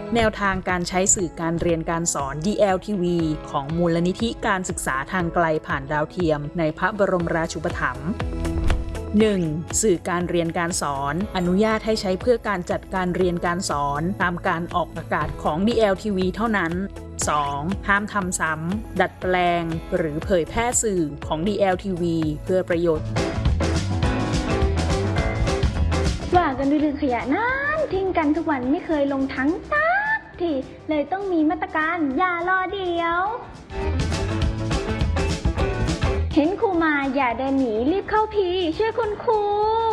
แนวทางการใช้สื่อการเรียนการสอน DLTV ของมูลนิธิการศึกษาทางไกลผ่านดาวเทียมในพระบรมราชูปถัมภ์ 1. สื่อการเรียนการสอนอนุญาตให้ใช้เพื่อการจัดการเรียนการสอนตามการออกอากาศของ DLTV เท่านั้น 2. ห้ามทำซ้ำดัดแปลงหรือเผยแพร่สื่อของ DLTV เพื่อประโยชน์ว่ากันด้วยเรื่องขยะนั้นทิ้งกันทุกวันไม่เคยลงถังสักทีเลยต้องมีมาตรการอย่ารอเดียวเห็นครูมาอย่าเดินหนีรีบเข้าทีช่วยคุณครู